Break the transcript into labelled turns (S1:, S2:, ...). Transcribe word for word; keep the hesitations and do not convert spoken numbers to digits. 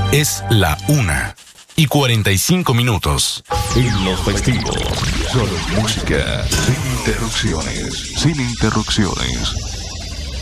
S1: Es la una y cuarenta y cinco minutos.
S2: En los festivos, solo música, sin interrupciones, sin interrupciones.